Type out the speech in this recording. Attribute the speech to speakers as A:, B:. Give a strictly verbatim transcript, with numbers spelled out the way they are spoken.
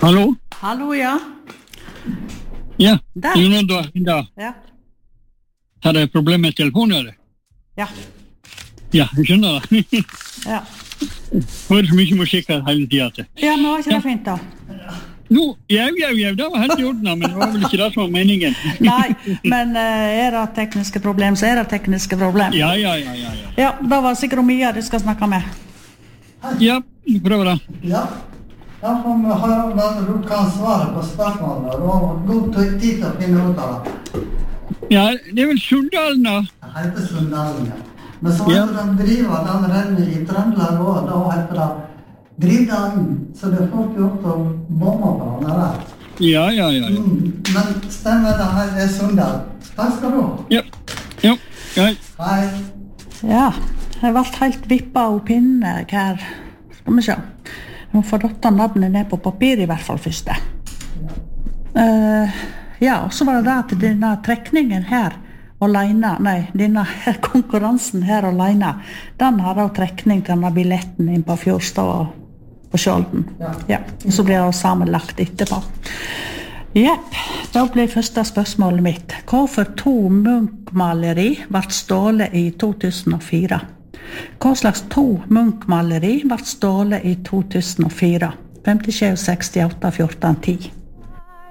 A: Hallo?
B: Hallo, ja.
A: Ja,
B: Der.
A: det er noen da, da.
B: Ja.
A: Har jeg problem med telefonen, eller?
B: Ja.
A: Ja, jeg skjønner det.
B: Ja.
A: Hører så mye musikk her hele tiden.
B: Ja, men var ikke det fint da?
A: Nå, jau, jau, jau, det var helt i orden, men det var vel ikke det som var meningen.
B: Nei, men uh, er det tekniske problem, så er det tekniske problem.
A: Ja, ja, ja, ja. Ja,
B: Ja, da var det sikkert Mia du skal snakke med.
A: ja vi prøver det.
C: Ja, da får vi høre om du kan svare på spørsmålet. Du har god tid til å finne ut av det.
A: Ja, det er vel Sunndalen da.
C: Det heter Sunndalen, ja. Men så
A: Ja.
C: heter de driver den renner i Trøndelag også, da heter det Drivdalen, så det får ikke gjort å bombe på den, eller?
A: Ja, ja, ja. ja.
C: Mm, men stemmer det her er Sunndal. Takk skal du ha.
A: Ja, ja, ja.
C: Hei.
B: Ja, jeg ble helt vippet av pinne her. Skal vi se. Nå får dette navnet ned på papir i hvert fall først. Uh, ja, og så var det da at denne trekningen her alene, nei, denne her konkurransen her alene, den har da trekning til denne billetten inn på Fjordstad på Skjolden.
C: Ja.
B: Ja, og så blir det sammenlagt etterpå. Jepp, da blir første spørsmålet mitt. Hvorfor to Munch-maleri ble stålet i to tusen og fire? Hva slags to Munch-maleri ble stålet i to tusen og fire? femtisju, sekstiåtte, fjorten, ti.